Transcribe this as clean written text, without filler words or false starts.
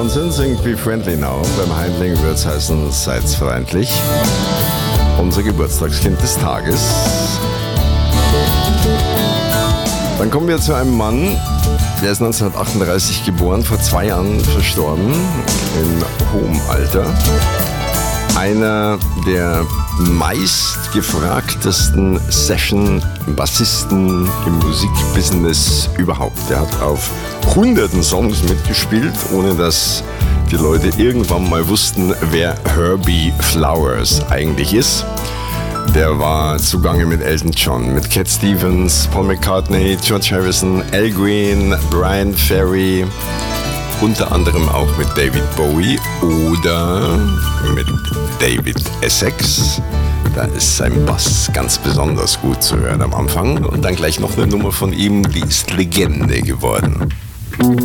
Townsend singt Be Friendly Now. Beim Heindling wird es heißen, seid freundlich. Unser Geburtstagskind des Tages. Dann kommen wir zu einem Mann, der ist 1938 geboren, vor 2 Jahren verstorben, in hohem Alter. Einer der meistgefragtesten Session-Bassisten im Musikbusiness überhaupt. Der hat auf hunderten Songs mitgespielt, ohne dass die Leute irgendwann mal wussten, wer Herbie Flowers eigentlich ist. Der war zugange mit Elton John, mit Cat Stevens, Paul McCartney, George Harrison, Al Green, Brian Ferry, unter anderem auch mit David Bowie oder mit David Essex. Da ist sein Bass ganz besonders gut zu hören am Anfang. Und dann gleich noch eine Nummer von ihm, die ist Legende geworden.